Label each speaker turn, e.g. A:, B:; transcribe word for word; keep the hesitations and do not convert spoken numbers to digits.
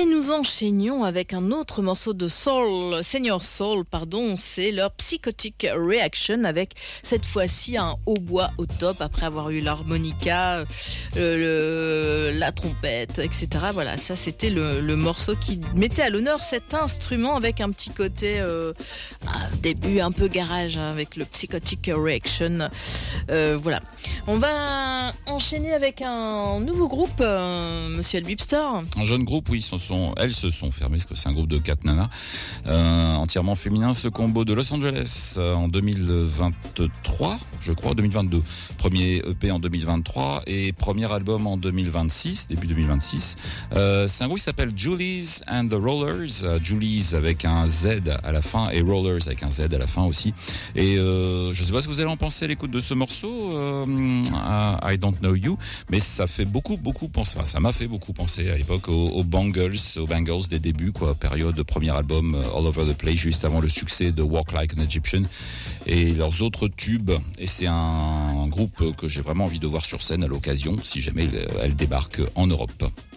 A: Et nous enchaînions avec un autre morceau de soul, Senior Soul, pardon, c'est leur Psychotic Reaction avec cette fois-ci un hautbois au top après avoir eu l'harmonica, euh, le, la trompette, et cetera. Voilà, ça c'était le, le morceau qui mettait à l'honneur cet instrument avec un petit côté euh, un début un peu garage hein, avec le Psychotic Reaction. Euh, voilà, on va enchaîner avec un nouveau groupe, euh, Monsieur Ed Webster.
B: Un jeune groupe, oui, ce sont, elles se sont fermées parce que c'est un groupe de quatre nanas, euh, entièrement féminin. Ce combo de Los Angeles euh, en deux mille vingt-trois, je crois, deux mille vingt-deux. Premier E P en deux mille vingt-trois et premier album en deux mille vingt-six, début deux mille vingt-six. Euh, c'est un groupe qui s'appelle Julies and the Rollers. Uh, Julies avec un Z à la fin et Rollers avec un Z à la fin aussi. Et euh, je sais pas ce que vous allez en penser à l'écoute de ce morceau, euh, I Don't Know You, mais ça fait beaucoup, beaucoup penser. Enfin, ça m'a fait beaucoup penser à l'époque aux, aux Bangles, aux Bangles des débuts, quoi, période de premier album All Over the Place, juste avant le succès de Walk Like an Egyptian et leurs autres tubes. Et c'est un groupe que j'ai vraiment envie de voir sur scène à l'occasion, si jamais elle débarque en Europe.